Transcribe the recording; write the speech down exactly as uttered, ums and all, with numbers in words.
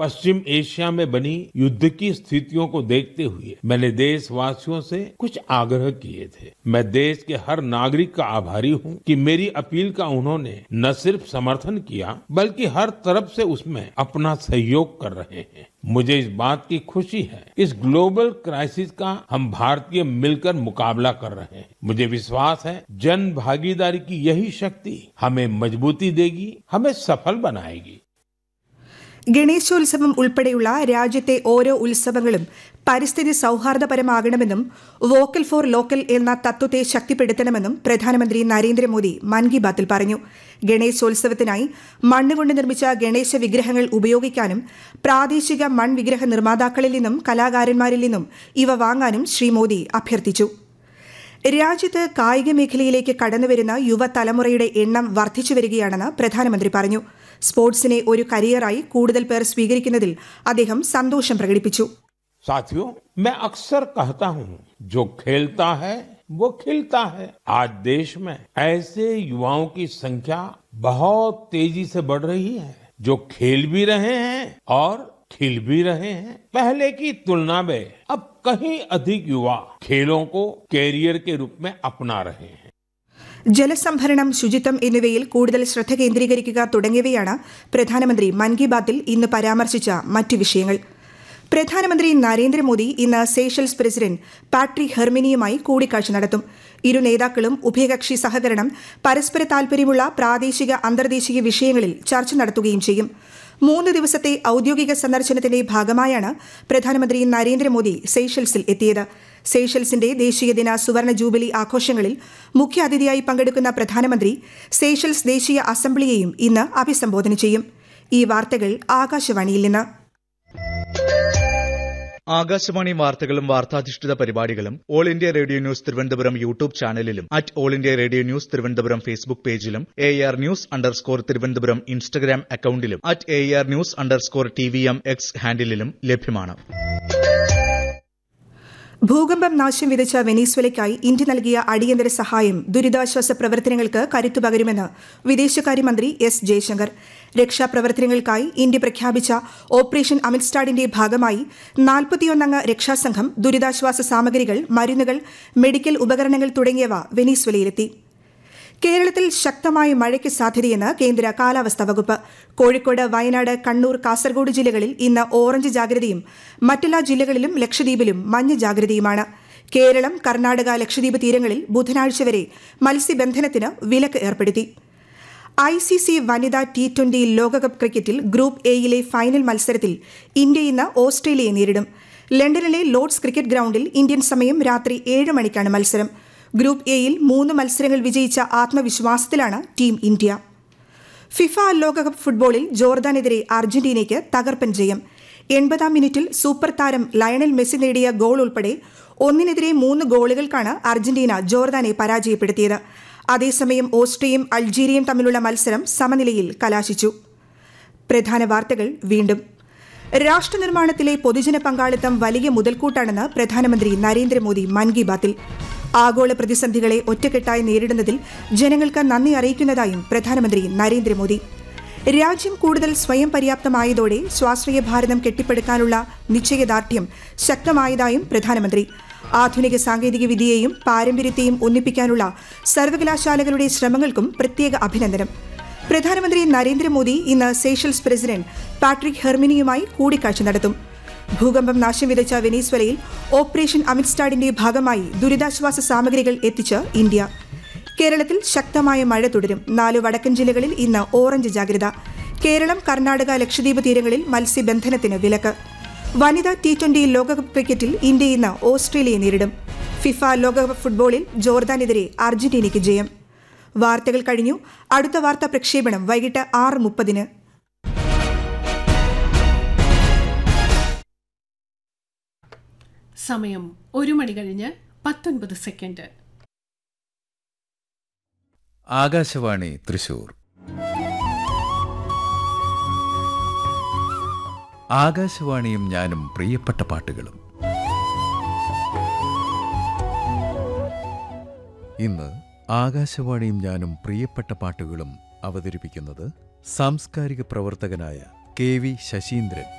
पश्चिम Asia में बनी युद्ध की स्थितियों को देखते हुए मैंने देशवासियों से कुछ आग्रह किए थे। मैं देश के हर नागरिक का आभारी हूं कि मेरी अपील का उन्होंने न सिर्फ समर्थन किया बल्कि हर तरफ से उसमें अपना सहयोग कर रहे हैं। मुझे इस बात की खुशी है, इस ग्लोबल क्राइसिस का हम भारतीय मिलकर मुकाबला कर रहे हैं। मुझे विश्वास है जन भागीदारी की यही शक्ति हमें मजबूती देगी, हमें सफल बनाएगी। ഗണേശോത്സവം ഉൾപ്പെടെയുള്ള രാജ്യത്തെ ഓരോ ഉത്സവങ്ങളും പരിസ്ഥിതി സൌഹാർദ്ദപരമാകണമെന്നും വോക്കൽ ഫോർ ലോക്കൽ എന്ന തത്വത്തെ ശക്തിപ്പെടുത്തണമെന്നും പ്രധാനമന്ത്രി നരേന്ദ്രമോദി മൻ കി ബാത്തിൽ പറഞ്ഞു. ഗണേശോത്സവത്തിനായി മണ്ണുകൊണ്ട് നിർമ്മിച്ച ഗണേശ വിഗ്രഹങ്ങൾ ഉപയോഗിക്കാനും പ്രാദേശിക മൺവിഗ്രഹ നിർമ്മാതാക്കളിൽ നിന്നും കലാകാരന്മാരിൽ നിന്നും ഇവ വാങ്ങാനും ശ്രീ മോദി അഭ്യർത്ഥിച്ചു. രാജ്യത്ത് കായിക മേഖലയിലേക്ക് കടന്നുവരുന്ന യുവതലമുറയുടെ എണ്ണം വർദ്ധിച്ചുവരികയാണെന്ന് പ്രധാനമന്ത്രി പറഞ്ഞു. സ്പോർട്സിനെ ഒരു കരിയറായി കൂടുതൽ പേർ സ്വീകരിക്കുന്നതിൽ അദ്ദേഹം സന്തോഷം പ്രകടിപ്പിച്ചു. साथियों, मैं अक्सर कहता हूं, जो खेलता है वो खिलता है. आज देश में ऐसे युवाओं की संख्या बहुत तेजी से बढ़ रही है, जो खेल भी रहे हैं और खिल भी रहे हैं. पहले की तुलना में अब कहीं अधिक युवा खेलों को कैरियर के रूप में अपना रहे हैं. ജലസംഭരണം, ശുചിത്വം എന്നിവയിൽ കൂടുതൽ ശ്രദ്ധ കേന്ദ്രീകരിക്കുക തുടങ്ങിയവയാണ് പ്രധാനമന്ത്രി മൻ കി ബാത്തിൽ ഇന്ന് പരാമർശിച്ച മറ്റ് വിഷയങ്ങൾ. പ്രധാനമന്ത്രി നരേന്ദ്രമോദി ഇന്ന് സേഷൽസ് പ്രസിഡന്റ് പാട്രിക് ഹെർമിനിയുമായി കൂടിക്കാഴ്ച നടത്തും. ഇരു നേതാക്കളും ഉഭയകക്ഷി സഹകരണം, പരസ്പര താൽപര്യമുള്ള പ്രാദേശിക അന്തർദേശീയ വിഷയങ്ങളിൽ ചർച്ച നടത്തുകയും ചെയ്യും. മൂന്ന് ദിവസത്തെ ഔദ്യോഗിക സന്ദർശനത്തിന്റെ ഭാഗമായാണ് പ്രധാനമന്ത്രി നരേന്ദ്രമോദി സേഷൽസിൽ എത്തിയത്. സേഷൽസിന്റെ ദേശീയദിന സുവർണ ജൂബിലി ആഘോഷങ്ങളിൽ മുഖ്യാതിഥിയായി പങ്കെടുക്കുന്ന പ്രധാനമന്ത്രി സേഷൽസ് ദേശീയ അസംബ്ലിയെയും ഇന്ന് അഭിസംബോധന ചെയ്യും. ഈ വാർത്തകൾ ആകാശവാണിയിൽ നിന്ന്. ആകാശവാണി വാർത്തകളും വാർത്താധിഷ്ഠിത പരിപാടികളും all India radio news Thiruvananthapuram YouTube ചാനലിലും at all India radio news Thiruvananthapuram Facebook പേജിലും A R news underscore Thiruvananthapuram Instagram അക്കൌണ്ടിലും at A R news underscore T V M X ഹാൻഡിലും ലഭ്യമാണ്. ഭൂകമ്പം നാശം വിതച്ച വെനീസ്വലയ്ക്കായി ഇന്ത്യ നൽകിയ അടിയന്തര സഹായം ദുരിതാശ്വാസ പ്രവർത്തനങ്ങൾക്ക് കരുത്തുപകരുമെന്ന് വിദേശകാര്യമന്ത്രി എസ് ജയശങ്കർ. രക്ഷാപ്രവർത്തനങ്ങൾക്കായി ഇന്ത്യ പ്രഖ്യാപിച്ച ഓപ്പറേഷൻ അമിത്സ്റ്റാഡിന്റെ ഭാഗമായി നാൽപ്പത്തിയൊന്നംഗ രക്ഷാസംഘം ദുരിതാശ്വാസ സാമഗ്രികൾ, മരുന്നുകൾ, മെഡിക്കൽ ഉപകരണങ്ങൾ തുടങ്ങിയവ വെനീസ്വലയിലെത്തി. കേരളത്തിൽ ശക്തമായ മഴയ്ക്ക് സാധ്യതയെന്ന് കേന്ദ്ര കാലാവസ്ഥാ വകുപ്പ്. കോഴിക്കോട്, വയനാട്, കണ്ണൂർ, കാസർഗോഡ് ജില്ലകളിൽ ഇന്ന് ഓറഞ്ച് ജാഗ്രതയും മറ്റെല്ലാ ജില്ലകളിലും ലക്ഷദ്വീപിലും മഞ്ഞ ജാഗ്രതയുമാണ്. കേരളം, കർണാടക, ലക്ഷദ്വീപ് തീരങ്ങളിൽ ബുധനാഴ്ച വരെ മത്സ്യബന്ധനത്തിന് വിലക്ക് ഏർപ്പെടുത്തി. ഐ സി സി വനിതാ ടി ട്വന്റി ലോകകപ്പ് ക്രിക്കറ്റിൽ ഗ്രൂപ്പ് എയിലെ ഫൈനൽ മത്സരത്തിൽ ഇന്ത്യ ഇന്ന് ഓസ്ട്രേലിയയെ നേരിടും. ലണ്ടനിലെ ലോർഡ്സ് ക്രിക്കറ്റ് ഗ്രൌണ്ടിൽ ഇന്ത്യൻ സമയം രാത്രി ഏഴ് മണിക്കാണ് മത്സരം. ഗ്രൂപ്പ് എയിൽ മൂന്ന് മത്സരങ്ങൾ വിജയിച്ച ആത്മവിശ്വാസത്തിലാണ് ടീം ഇന്ത്യ. ഫിഫ ലോകകപ്പ് ഫുട്ബോളിൽ ജോർദാനെതിരെ അർജന്റീനയ്ക്ക് തകർപ്പൻ ജയം. എൺപതാം മിനിറ്റിൽ സൂപ്പർ താരം ലയണൽ മെസ്സി നേടിയ ഗോൾ ഉൾപ്പെടെ ഒന്നിനെതിരെ മൂന്ന് ഗോളുകൾക്കാണ് അർജന്റീന ജോർദാനെ പരാജയപ്പെടുത്തിയത്. അതേസമയം ഓസ്ട്രിയയും അൾജീരിയയും തമ്മിലുള്ള മത്സരം സമനിലയിൽ കലാശിച്ചു. പ്രധാന വാർത്തകൾ വീണ്ടും. രാഷ്ട്രനിർമ്മാണത്തിലെ പൊതുജന പങ്കാളിത്തം വലിയ മുതൽക്കൂട്ടാണെന്ന് പ്രധാനമന്ത്രി നരേന്ദ്രമോദി മൻ കി ബാത്തിൽ. ആഗോള പ്രതിസന്ധികളെ ഒറ്റക്കെട്ടായി നേരിടുന്നതിൽ ജനങ്ങൾക്ക് നന്ദി അറിയിക്കുന്നതായും പ്രധാനമന്ത്രി നരേന്ദ്രമോദി. രാജ്യം കൂടുതൽ സ്വയം പര്യാപ്തമായതോടെ സ്വാശ്രയ ഭാരതം കെട്ടിപ്പടുക്കാനുള്ള നിശ്ചയദാർഢ്യം ശക്തമായതായും പ്രധാനമന്ത്രി. ആധുനിക സാങ്കേതിക വിദ്യയെയും പാരമ്പര്യത്തെയും ഒന്നിപ്പിക്കാനുള്ള സർവകലാശാലകളുടെ ശ്രമങ്ങൾക്കും പ്രത്യേക അഭിനന്ദനം. പ്രധാനമന്ത്രി നരേന്ദ്രമോദി ഇന്ന് സേഷൽസ് പ്രസിഡന്റ് പാട്രിക് ഹെർമിനിയുമായി കൂടിക്കാഴ്ച നടത്തും. ഭൂകമ്പം നാശം വിതച്ച വെനീസ്വലയിൽ ഓപ്പറേഷൻ അമിത്സ്റ്റാഡിന്റെ ഭാഗമായി ദുരിതാശ്വാസ സാമഗ്രികൾ എത്തിച്ച് ഇന്ത്യ. കേരളത്തിൽ ശക്തമായ മഴ തുടരും. നാല് വടക്കൻ ജില്ലകളിൽ ഇന്ന് ഓറഞ്ച് ജാഗ്രത. കേരളം, കർണാടക, ലക്ഷദ്വീപ് തീരങ്ങളിൽ മത്സ്യബന്ധനത്തിന് വിലക്ക്. വനിതാ ടി ട്വന്റി ലോകകപ്പ് ക്രിക്കറ്റിൽ ഇന്ത്യ ഇന്ന് ഓസ്ട്രേലിയയെ നേരിടും. ഫിഫ ലോകകപ്പ് ഫുട്ബോളിൽ ജോർദാനെതിരെ അർജന്റീനയ്ക്ക് ജയം. വാർത്തകൾ കഴിഞ്ഞു. അടുത്ത വാർത്താ പ്രക്ഷേപണം വൈകിട്ട് ആറ് മുപ്പതിന്. സമയം ഒരു മണി കഴിഞ്ഞ് പത്തൊൻപത് സെക്കൻഡ്. ആകാശവാണി തൃശൂർ. ആകാശവാണിയും ഞാനും പ്രിയപ്പെട്ട പാട്ടുകളും. ഇന്ന് ആകാശവാണിയും ഞാനും പ്രിയപ്പെട്ട പാട്ടുകളും അവതരിപ്പിക്കുന്നത് സാംസ്കാരിക പ്രവർത്തകനായ കെ വി ശശീന്ദ്രൻ.